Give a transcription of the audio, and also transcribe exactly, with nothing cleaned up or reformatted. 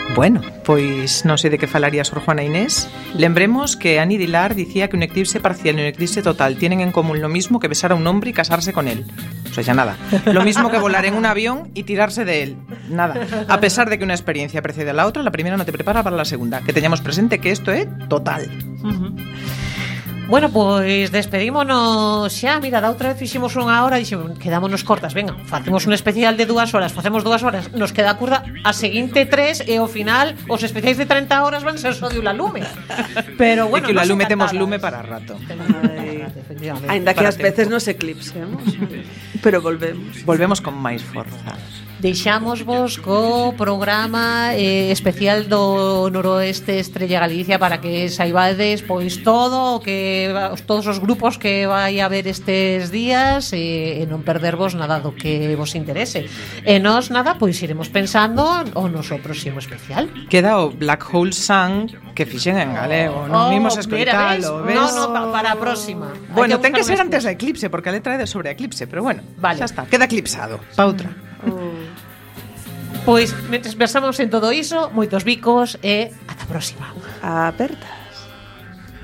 Bueno, pois non sei de que falaría Sor Juana Inés. Lembremos que Annie Dillard dicía que un eclipse parcial y un eclipse total tienen en común lo mismo que besar a un hombre y casarse con él. O sea, ya nada. Lo mismo que volar en un avión y tirarse de él. Nada. A pesar de que una experiencia precede a la otra, la primera no te prepara para la segunda. Que teñamos presente que isto é total. Uh-huh. Bueno, pois despedímonos xa. Mira, da outra vez fixemos unha hora e dixemos, quedámonos cortas, venga, facemos un especial de dúas horas, facemos dúas horas, nos queda curta a seguinte tres e ao final os especiais de treinta horas van ser só de Ula Lume. Pero bueno, e que Ula Lume encantadas. temos lume para rato. Ainda que ás veces nos eclipsemos, pero volvemos. Volvemos con máis forza. Deixámosvos co programa eh, especial do Noroeste Estrella Galicia para que saibades pois todo o que todos os grupos que vai haber estes días e, e non perdervos nada do que vos interese. E nós nada, pois iremos pensando o noso próximo especial. Queda o Black Hole Sun que fixen en galego, non oh, imos a escoitalo, ves? No, no, pa, para a próxima. Bueno, ten que ser antes da eclipse porque a letra é de sobre a eclipse, pero bueno, vale. Xa está, queda eclipsado. Pa outra. Oh. Pois, mentres pensamos en todo iso, moitos bicos e ata a próxima. Aperta.